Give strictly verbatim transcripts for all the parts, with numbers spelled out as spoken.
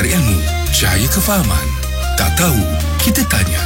Cari ilmu, cahaya kefahaman. Tak tahu, kita tanya.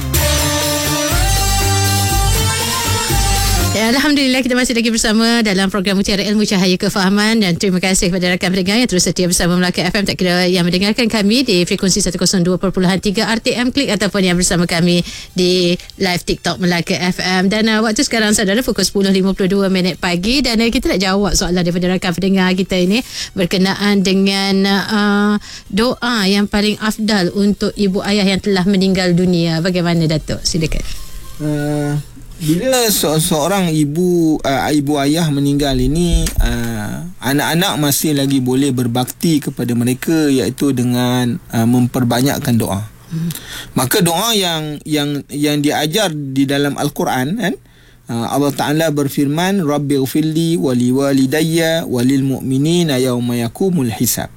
Ya, Alhamdulillah kita masih lagi bersama dalam program Mutiara Ilmu Cahaya Kefahaman, dan terima kasih kepada rakan pendengar yang terus setia bersama Melaka F M, tak kira yang mendengarkan kami di frekuensi seratus dua perpuluhan tiga R T M Klik ataupun yang bersama kami di live TikTok Melaka F M. Dan uh, waktu sekarang saudara pukul sepuluh lima puluh dua minit pagi, dan uh, kita nak jawab soalan daripada rakan pendengar kita ini berkenaan dengan uh, doa yang paling afdal untuk ibu ayah yang telah meninggal dunia. Bagaimana Datuk? Silakan. Uh... Bila se- seorang ibu uh, ibu ayah meninggal ini, uh, anak-anak masih lagi boleh berbakti kepada mereka, iaitu dengan uh, memperbanyakkan doa. Hmm. Maka doa yang yang yang diajar di dalam Al-Quran, kan? Uh, Allah Taala berfirman, Rabbighfirli wa liwalidayya walil mu'minina yauma yaqumul hisab.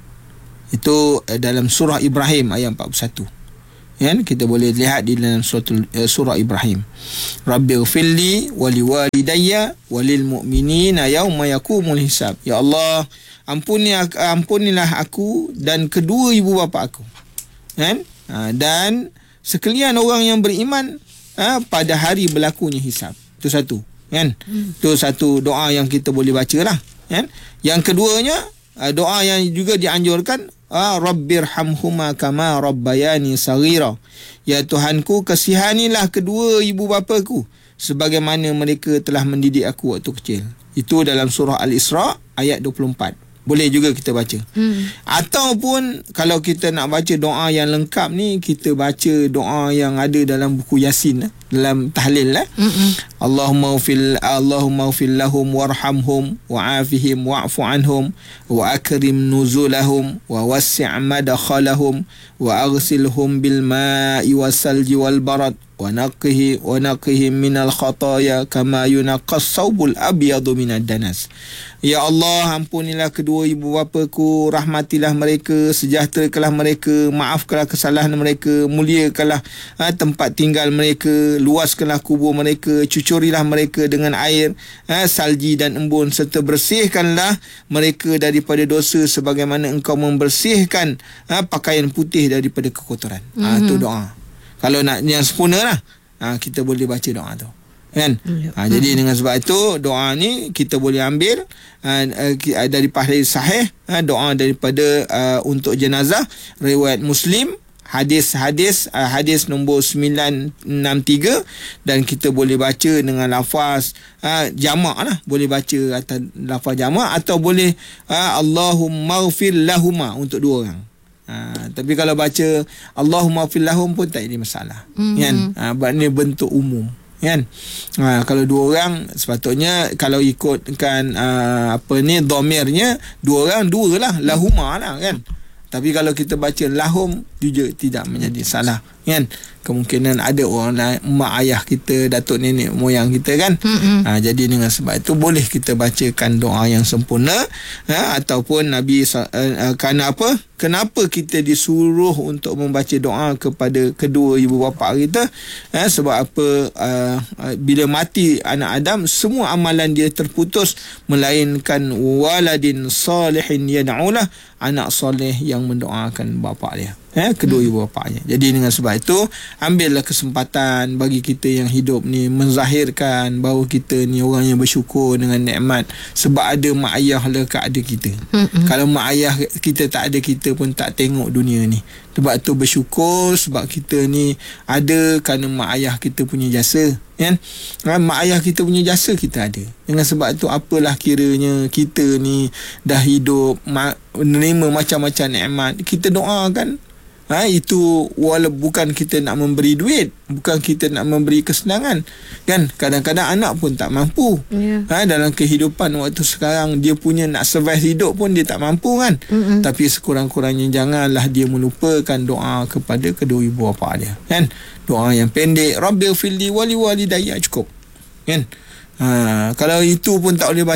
Itu uh, dalam surah Ibrahim ayat empat puluh satu. Ya, kita boleh lihat di dalam surah, surah Ibrahim. Rabbighfirli wa liwalidayya walil mu'minina yauma yaqumul hisab. Ya Allah, ampuni ampunilah aku dan kedua ibu bapa aku. Kan? Ha, dan sekalian orang yang beriman, ha, pada hari berlakunya hisab. Itu satu, kan? Hmm. Itu satu doa yang kita boleh bacalah, kan? Yang keduanya, doa yang juga dianjurkan, Ah, Rabbirhamhuma kama rabbayani saghira. Ya Tuhanku, kasihanilah kedua ibu bapaku sebagaimana mereka telah mendidik aku waktu kecil. Itu dalam surah Al-Isra ayat dua puluh empat. Boleh juga kita baca. Hmm. Ataupun kalau kita nak baca doa yang lengkap ni, kita baca doa yang ada dalam buku Yasin, dalam tahlil lah. Hmm. Allahumma ufil Allahumma ufil lahum warhamhum wa'afihim wa'fu anhum wa akrim nuzulahum wa wassi' madkhalahum wa aghsilhum bil ma'i wasalji wal barad wa naqihi wa naqihim minal khataya kama yunaqqas saubul abyadu minad danas. Ya Allah, ampunilah kedua ibu bapaku, rahmatilah mereka, sejahterakanlah mereka, maafkanlah kesalahan mereka, muliakanlah ha, tempat tinggal mereka, luaskanlah kubur mereka, cucurilah mereka dengan air ha, salji dan embun, serta bersihkanlah mereka daripada dosa sebagaimana engkau membersihkan ha, pakaian putih daripada kekotoran. Mm-hmm. Ha, itu doa. Kalau nak yang sempurna lah, ha, kita boleh baca doa tu, kan? Ha, jadi dengan sebab itu doa ni kita boleh ambil uh, uh, daripada hadis sahih, uh, doa daripada uh, untuk jenazah riwayat Muslim, hadis-hadis uh, hadis nombor sembilan enam tiga, dan kita boleh baca dengan lafaz uh, jamak lah, boleh baca atas lafaz jamak, atau boleh uh, Allahumma ghfir lahuma untuk dua orang. Ha, tapi kalau baca Allahumma fil lahum pun tak ada masalah, mm-hmm. kan? Ha, ini bentuk umum, kan? Ha, kalau dua orang sepatutnya, kalau ikutkan uh, apa ni dhamirnya, dua orang dua lah, lahuma lah, kan? Tapi kalau kita baca lahum juga tidak menjadi salah, kan? Kemungkinan ada orang lain, mak ayah kita, datuk nenek moyang kita, kan? Mm-hmm. Ha, jadi dengan sebab itu boleh kita bacakan doa yang sempurna, ha, ataupun Nabi uh, uh, kerana apa? Kenapa kita disuruh untuk membaca doa kepada kedua ibu bapa kita? Ha, sebab apa? Uh, uh, bila mati anak Adam, semua amalan dia terputus, melainkan waladin salihin yad'ulah, anak soleh yang mendoakan bapa dia, eh, kedua ibu bapanya. Jadi dengan sebab itu, ambillah kesempatan bagi kita yang hidup ni menzahirkan bahawa kita ni orang yang bersyukur dengan nikmat, sebab ada mak ayah lah kat ada kita. Mm-hmm. Kalau mak ayah kita tak ada, kita pun tak tengok dunia ni. Sebab tu bersyukur sebab kita ni ada kerana mak ayah kita punya jasa, kan? Mak ayah kita punya jasa kita ada. Dengan sebab tu apalah kiranya kita ni dah hidup menerima macam-macam nikmat, kita doakan. Ha, itu walaupun bukan kita nak memberi duit, bukan kita nak memberi kesenangan, kan? Kadang-kadang anak pun tak mampu, yeah. ha, dalam kehidupan waktu sekarang, dia punya nak survive hidup pun dia tak mampu, kan? Mm-hmm. Tapi sekurang-kurangnya janganlah dia melupakan doa kepada kedua ibu bapa dia, kan? Doa yang pendek, Rabbighfirli wa liwalidayya, cukup, kan? Ha, kalau itu pun tak boleh baca,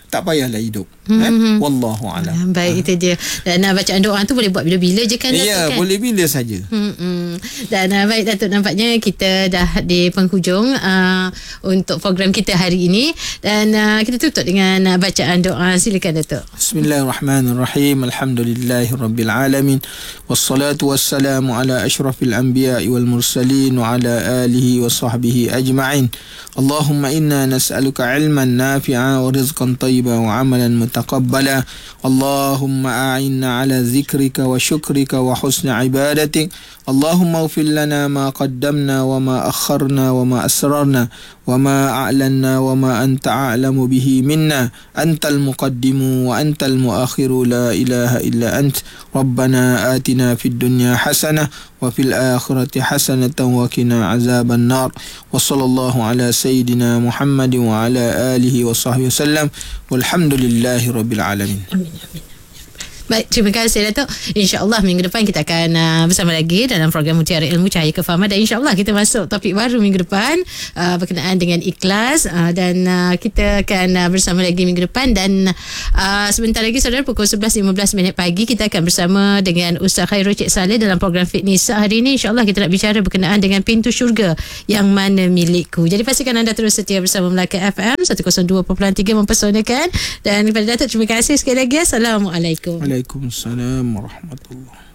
tak payahlah hidup. Hmm. Eh? Wallahu a'lam. Baik, itu dia. Dan uh, bacaan doa tu boleh buat bila-bila je kan, Datuk, Ya, kan? boleh bila saja. Hmm. Dan uh, baik, Datuk, nampaknya kita dah di penghujung uh, untuk program kita hari ini, dan uh, kita tutup dengan uh, bacaan doa. Silakan, Datuk. Bismillahirrahmanirrahim. Alhamdulillahirabbil alamin. Wassalatu wassalamu ala asyrafil anbiya'i wal mursalin wa ala alihi wa sahbihi ajma'in. Allahumma inna nas'aluka ilman nafi'a wa rizqan tayyiban wa amalan mutaqabbala. Allahumma a'inna ala zikrika wa syukrika wa husni ibadatik. Allahumma ighfir lana ma qaddamna wa ma akharna wa ma asrarna wa ma a'lanna wa ma anta a'lamu bihi minna. Antal muqaddimu wa antal muakhiru, la ilaha illa ant. Rabbana atina fid dunya hasanah wa fil akhirati hasanatan wa qina azaban nar. Wa sallallahu ala sayyidina Muhammadin wa ala alihi wa sahbihi wasallam. Walhamdulillahi rabbil alamin. Amin, amin. Baik, terima kasih, Datuk. InsyaAllah minggu depan kita akan uh, bersama lagi dalam program Mutiara Ilmu Cahaya Kefahaman, dan insyaAllah kita masuk topik baru minggu depan uh, berkenaan dengan ikhlas, uh, dan uh, kita akan uh, bersama lagi minggu depan. Dan uh, sebentar lagi, saudara, pukul sebelas lima belas minit pagi kita akan bersama dengan Ustaz Khairul Cik Saleh dalam program Fitness. Hari ini insyaAllah kita nak bicara berkenaan dengan pintu syurga yang mana milikku. Jadi pastikan anda terus setia bersama Melaka F M seratus dua perpuluhan tiga mempesonakan. Dan kepada Datuk, terima kasih sekali lagi. Assalamualaikum. Waalaikumsalam warahmatullahi.